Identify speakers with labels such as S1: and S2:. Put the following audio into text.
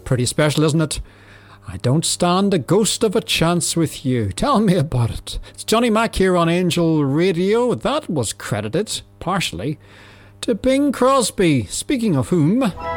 S1: pretty special, isn't it? I don't stand a ghost of a chance with you. Tell me about it. It's Johnny Mac here on Angel Radio. That was credited, partially, to Bing Crosby. Speaking of whom...